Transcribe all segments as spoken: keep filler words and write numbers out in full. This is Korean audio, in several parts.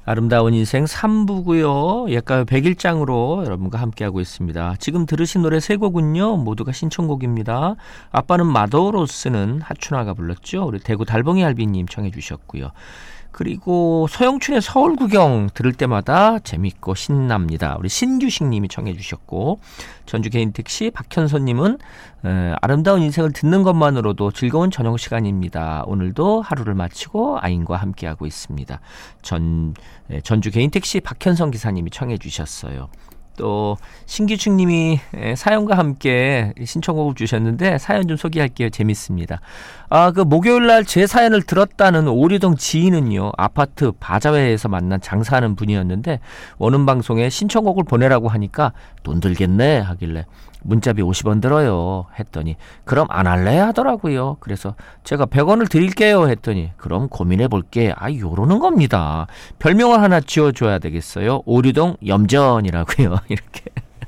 아름다운 인생 삼 부고요. 옛가요 백일 장으로 여러분과 함께하고 있습니다. 지금 들으신 노래 세 곡은요. 모두가 신청곡입니다. 아빠는 마더로스는 하춘아가 불렀죠. 우리 대구 달봉이 할비님 청해 주셨고요. 그리고 서영춘의 서울구경 들을 때마다 재밌고 신납니다. 우리 신규식님이 청해 주셨고, 전주 개인택시 박현선님은 에, 아름다운 인생을 듣는 것만으로도 즐거운 저녁 시간입니다. 오늘도 하루를 마치고 아인과 함께하고 있습니다. 전, 에, 전주 개인택시 박현선 기사님이 청해 주셨어요. 또 신기춘님이 사연과 함께 신청곡을 주셨는데 사연 좀 소개할게요. 재밌습니다. 아, 그 목요일날 제 사연을 들었다는 오리동 지인은요, 아파트 바자회에서 만난 장사하는 분이었는데 오는 방송에 신청곡을 보내라고 하니까 돈 들겠네 하길래 문자비 오십 원 들어요 했더니 그럼 안 할래 하더라고요. 그래서 제가 백 원을 드릴게요 했더니 그럼 고민해 볼게. 아, 요러는 겁니다. 별명을 하나 지어줘야 되겠어요. 오리동 염전이라고요. 이렇게.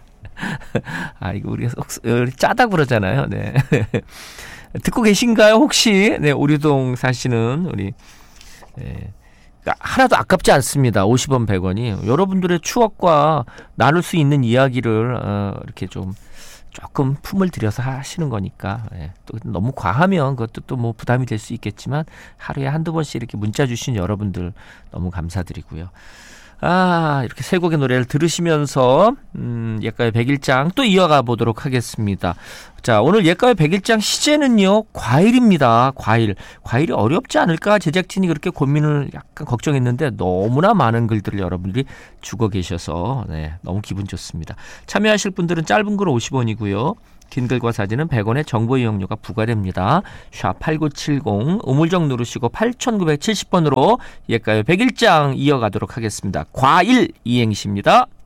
아, 이거 우리가 우리 짜다 그러잖아요. 네. 듣고 계신가요 혹시? 네, 오리동 사시는 우리. 네. 하나도 아깝지 않습니다. 오십 원 백 원이 여러분들의 추억과 나눌 수 있는 이야기를 어, 이렇게 좀 조금 품을 들여서 하시는 거니까. 예. 또 너무 과하면 그것도 또 뭐 부담이 될 수 있겠지만 하루에 한두 번씩 이렇게 문자 주신 여러분들 너무 감사드리고요. 아, 이렇게 세 곡의 노래를 들으시면서 음, 옛가요 백일 장 또 이어가 보도록 하겠습니다. 자, 오늘 옛가요 백일 장 시제는요, 과일입니다. 과일. 과일이 어렵지 않을까 제작진이 그렇게 고민을 약간 걱정했는데 너무나 많은 글들을 여러분들이 주고 계셔서 네, 너무 기분 좋습니다. 참여하실 분들은 짧은 글 오십 원이고요. 긴 글과 사진은 백 원의 정보 이용료가 부과됩니다. 샵 팔구칠공 우물정 누르시고 팔구칠공 번으로 옛가요 백일 장 이어가도록 하겠습니다. 과일 이행시입니다.